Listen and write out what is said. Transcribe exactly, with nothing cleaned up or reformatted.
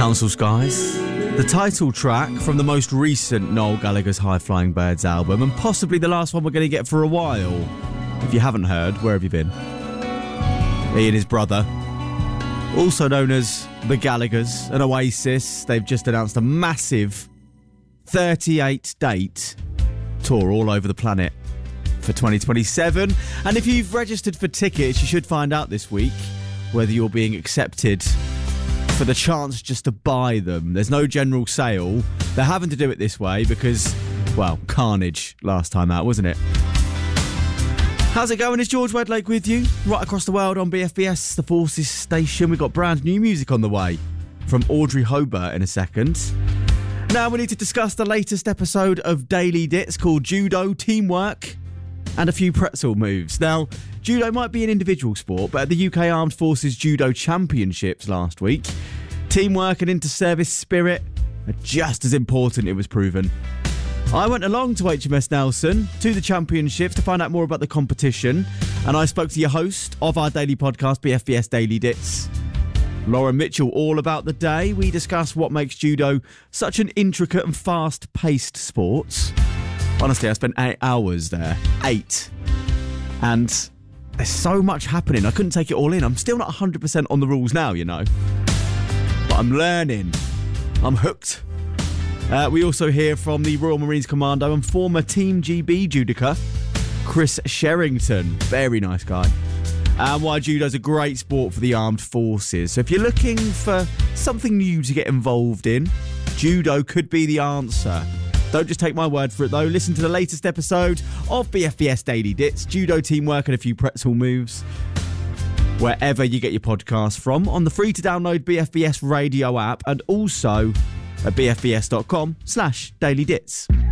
Council Skies, the title track from the most recent Noel Gallagher's High Flying Birds album, and possibly the last one we're going to get for a while. If you haven't heard, where have you been? He and his brother, also known as the Gallaghers and Oasis, they've just announced a massive thirty-eight date tour all over the planet for twenty twenty-seven. And if you've registered for tickets, you should find out this week whether you're being accepted for the chance just to buy them. There's no general sale. They're having to do it this way because, well, carnage last time out, wasn't it? How's it going? Is George Wedlake with you? Right across the world on B F B S, the Forces station. We've got brand new music on the way from Audrey Hobart in a second. Now we need to discuss the latest episode of Daily Dits called Judo, Teamwork and a few pretzel moves. Now, judo might be an individual sport, but at the U K Armed Forces Judo Championships last week, teamwork and inter-service spirit are just as important, it was proven. I went along to H M S Nelson to the championships to find out more about the competition, and I spoke to your host of our daily podcast, B F B S Daily Dits, Lauren Mitchell, all about the day. We discuss what makes judo such an intricate and fast-paced sport. Honestly, I spent eight hours there. Eight. And there's so much happening. I couldn't take it all in. I'm still not one hundred percent on the rules now, you know. But I'm learning. I'm hooked. Uh, we also hear from the Royal Marines Commando and former Team G B judoka, Chris Sherrington. Very nice guy. And why judo's a great sport for the armed forces. So if you're looking for something new to get involved in, judo could be the answer. Don't just take my word for it, though. Listen to the latest episode of B F B S Daily Dits, Judo, Teamwork and a few pretzel moves, wherever you get your podcasts from, on the free-to-download B F B S radio app, and also at bfbs.com slash daily dits.